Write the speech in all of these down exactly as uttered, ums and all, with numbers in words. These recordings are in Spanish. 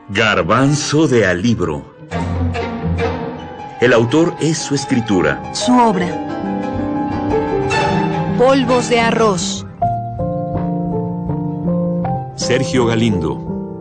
Garbanzo de alibro. El autor es su escritura. Su obra. Polvos de arroz. Sergio Galindo.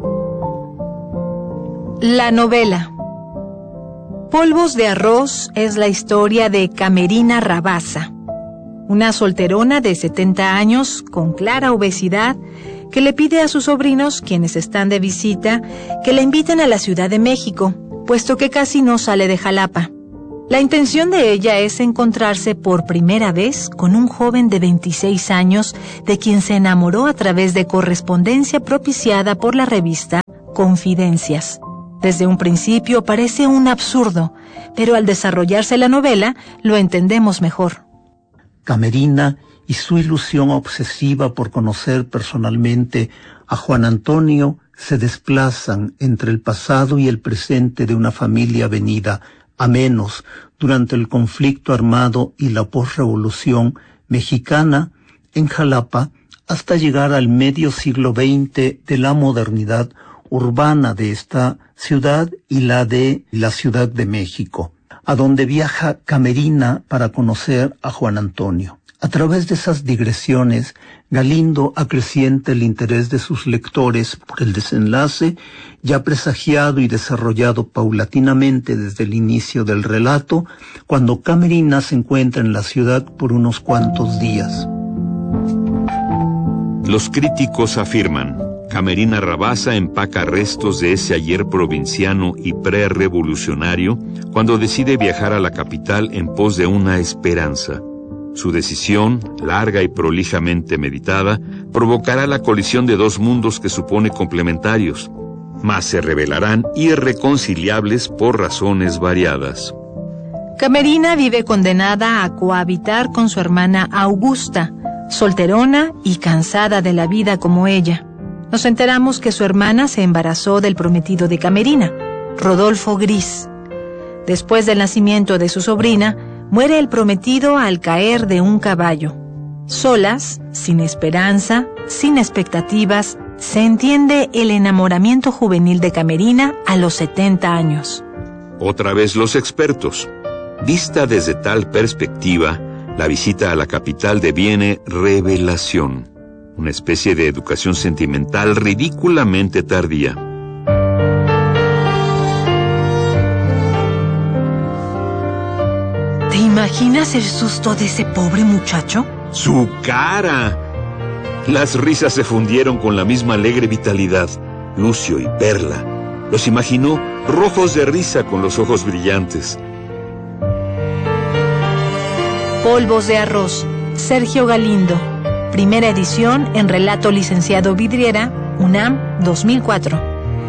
La novela. Polvos de arroz es la historia de Camerina Rabasa, una solterona de setenta años con clara obesidad que le pide a sus sobrinos, quienes están de visita, que la inviten a la Ciudad de México, puesto que casi no sale de Jalapa. La intención de ella es encontrarse por primera vez con un joven de veintiséis años de quien se enamoró a través de correspondencia propiciada por la revista Confidencias. Desde un principio parece un absurdo, pero al desarrollarse la novela lo entendemos mejor. Camerina y su ilusión obsesiva por conocer personalmente a Juan Antonio se desplazan entre el pasado y el presente de una familia venida a menos durante el conflicto armado y la posrevolución mexicana en Jalapa hasta llegar al medio siglo veinte de la modernidad urbana de esta ciudad y la de la Ciudad de México, a donde viaja Camerina para conocer a Juan Antonio. A través de esas digresiones, Galindo acrecienta el interés de sus lectores por el desenlace, ya presagiado y desarrollado paulatinamente desde el inicio del relato, cuando Camerina se encuentra en la ciudad por unos cuantos días. Los críticos afirman: Camerina Rabasa empaca restos de ese ayer provinciano y pre-revolucionario cuando decide viajar a la capital en pos de una esperanza. Su decisión, larga y prolijamente meditada, provocará la colisión de dos mundos que supone complementarios, mas se revelarán irreconciliables por razones variadas. Camerina vive condenada a cohabitar con su hermana Augusta, solterona y cansada de la vida como ella. Nos enteramos que su hermana se embarazó del prometido de Camerina, Rodolfo Gris. Después del nacimiento de su sobrina, muere el prometido al caer de un caballo. Solas, sin esperanza, sin expectativas, se entiende el enamoramiento juvenil de Camerina a los setenta años. Otra vez los expertos. Vista desde tal perspectiva, la visita a la capital deviene revelación, una especie de educación sentimental ridículamente tardía. ¿Te imaginas el susto de ese pobre muchacho? ¡Su cara! Las risas se fundieron con la misma alegre vitalidad. Lucio y Perla los imaginó rojos de risa con los ojos brillantes. Polvos de arroz, Sergio Galindo. Primera edición en Relato Licenciado Vidriera, UNAM, dos mil cuatro.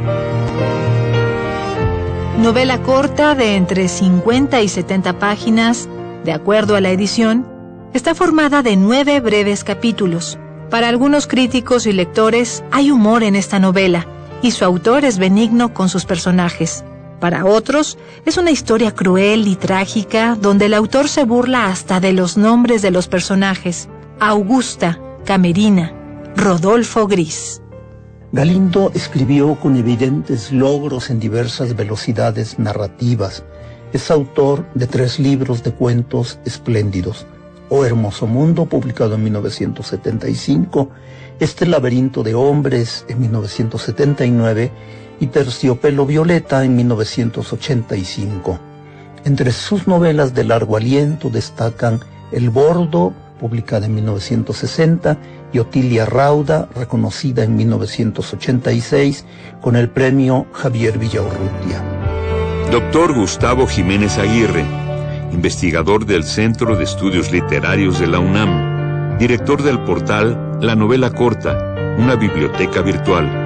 Novela corta de entre cincuenta y setenta páginas, de acuerdo a la edición, está formada de nueve breves capítulos. Para algunos críticos y lectores hay humor en esta novela, y su autor es benigno con sus personajes. Para otros, es una historia cruel y trágica donde el autor se burla hasta de los nombres de los personajes: Augusta, Camerina, Rodolfo Gris. Galindo escribió con evidentes logros en diversas velocidades narrativas. Es autor de tres libros de cuentos espléndidos: O Hermoso Mundo, publicado en mil novecientos setenta y cinco, Este laberinto de hombres, en mil novecientos setenta y nueve, y Terciopelo Violeta, en mil novecientos ochenta y cinco. Entre sus novelas de largo aliento destacan El Bordo, publicada en mil novecientos sesenta, y Otilia Rauda, reconocida en mil novecientos ochenta y seis con el premio Javier Villaurrutia. Doctor Gustavo Jiménez Aguirre, investigador del Centro de Estudios Literarios de la UNAM, director del portal La Novela Corta, una biblioteca virtual.